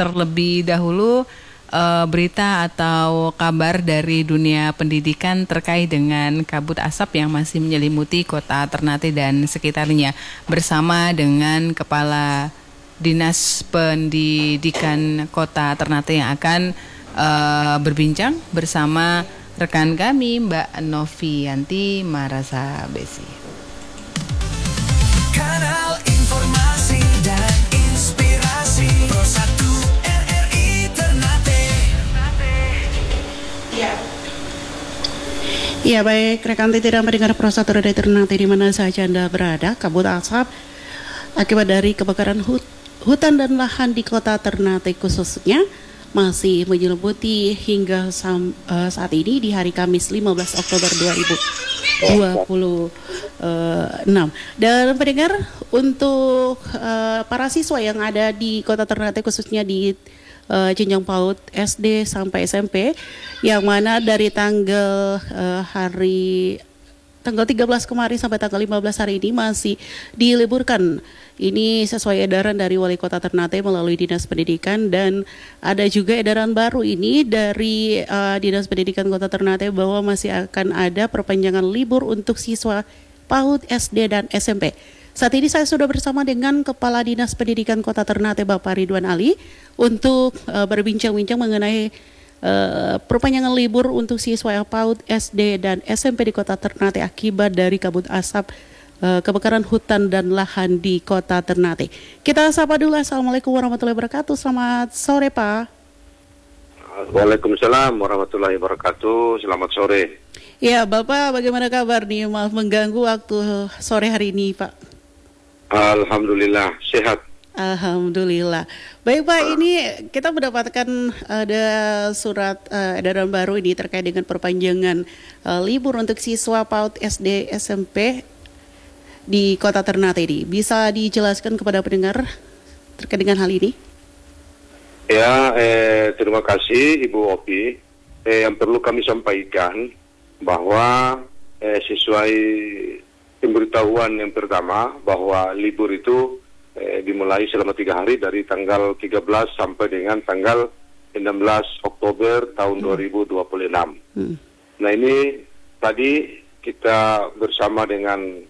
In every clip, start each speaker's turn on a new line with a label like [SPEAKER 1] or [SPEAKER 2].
[SPEAKER 1] terlebih dahulu berita atau kabar dari dunia pendidikan terkait dengan kabut asap yang masih menyelimuti kota Ternate dan sekitarnya, bersama dengan Kepala Dinas Pendidikan Kota Ternate yang akan berbincang bersama rekan kami Mbak Novianti Marasa Besi.
[SPEAKER 2] Kanal informasi dan inspirasi Pro 1 RRI Ternate.
[SPEAKER 3] Ya baik, rekan tidak mendengar Pro 1 RRI Ternate di mana saja Anda berada. Kabut asap akibat dari kebakaran hutan dan lahan di kota Ternate khususnya masih menyelimuti hingga saat ini di hari Kamis 15 Oktober 2026. Dan pendengar, untuk para siswa yang ada di kota Ternate khususnya di jenjang PAUD SD sampai SMP, yang mana dari tanggal 13 kemarin sampai tanggal 15 hari ini masih diliburkan. Ini sesuai edaran dari Wali Kota Ternate melalui Dinas Pendidikan, dan ada juga edaran baru ini dari Dinas Pendidikan Kota Ternate bahwa masih akan ada perpanjangan libur untuk siswa PAUD, SD, dan SMP. Saat ini saya sudah bersama dengan Kepala Dinas Pendidikan Kota Ternate Bapak Ridwan Ali untuk berbincang-bincang mengenai perpanjangan libur untuk siswa PAUD, SD, dan SMP di Kota Ternate akibat dari kabut asap kebakaran hutan dan lahan di Kota Ternate. Kita sapa dulu. Assalamualaikum warahmatullahi wabarakatuh. Selamat sore, Pak.
[SPEAKER 4] Waalaikumsalam warahmatullahi wabarakatuh. Selamat sore.
[SPEAKER 3] Ya, Bapak bagaimana kabar nih? Maaf mengganggu waktu sore hari ini, Pak.
[SPEAKER 4] Alhamdulillah, sehat.
[SPEAKER 3] Alhamdulillah. Baik Pak, ini kita mendapatkan ada surat edaran baru ini terkait dengan perpanjangan libur untuk siswa PAUD, SD, SMP di Kota Ternate ini. Bisa dijelaskan kepada pendengar terkait dengan hal ini?
[SPEAKER 4] Ya, terima kasih Ibu Opi. Yang perlu kami sampaikan bahwa sesuai pemberitahuan yang pertama bahwa libur itu dimulai selama 3 hari dari tanggal 13 sampai dengan tanggal 16 Oktober tahun 2026. Nah ini tadi kita bersama dengan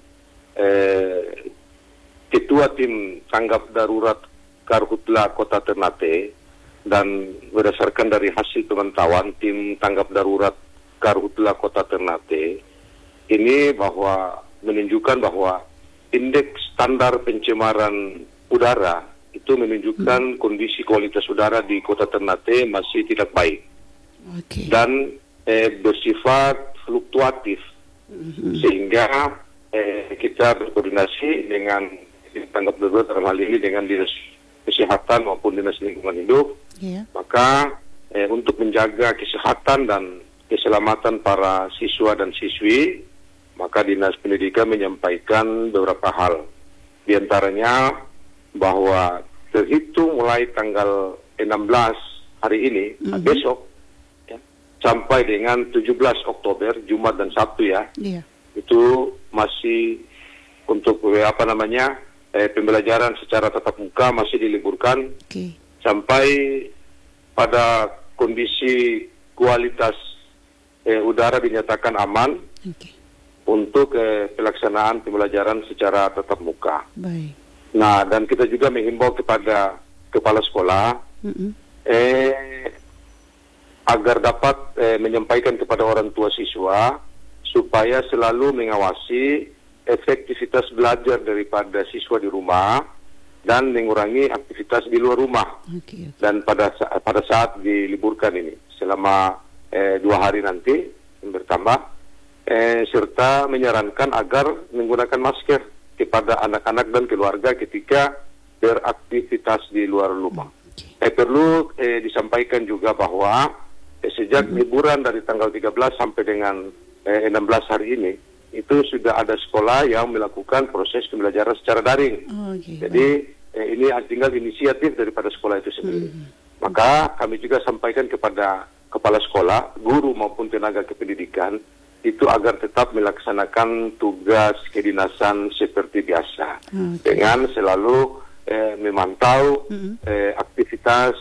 [SPEAKER 4] Ketua Tim Tanggap Darurat Karhutla Kota Ternate, dan berdasarkan dari hasil pemantauan Tim Tanggap Darurat Karhutla Kota Ternate ini bahwa menunjukkan bahwa indeks standar pencemaran udara itu menunjukkan kondisi kualitas udara di Kota Ternate masih tidak baik. Dan bersifat fluktuatif, sehingga kita berkoordinasi dengan tanggap darurat dalam hal ini dengan Dinas Kesehatan maupun Dinas Lingkungan Hidup. Maka untuk menjaga kesehatan dan keselamatan para siswa dan siswi, maka Dinas Pendidikan menyampaikan beberapa hal. Di antaranya bahwa terhitung mulai tanggal 16 hari ini, besok, ya, sampai dengan 17 Oktober, Jumat dan Sabtu ya, itu masih untuk pembelajaran secara tatap muka masih diliburkan sampai pada kondisi kualitas udara dinyatakan aman untuk pelaksanaan pembelajaran secara tatap muka. Nah, dan kita juga menghimbau kepada kepala sekolah agar dapat menyampaikan kepada orang tua siswa supaya selalu mengawasi efektivitas belajar daripada siswa di rumah dan mengurangi aktivitas di luar rumah. Dan pada saat diliburkan ini selama 2 hari nanti bertambah, serta menyarankan agar menggunakan masker kepada anak-anak dan keluarga ketika beraktivitas di luar rumah. Perlu disampaikan juga bahwa sejak liburan dari tanggal 13 sampai dengan 16 hari ini, itu sudah ada sekolah yang melakukan proses pembelajaran secara daring. Jadi ini tinggal inisiatif daripada sekolah itu sendiri. Maka kami juga sampaikan kepada kepala sekolah, guru maupun tenaga kependidikan itu agar tetap melaksanakan tugas kedinasan seperti biasa dengan selalu memantau aktivitas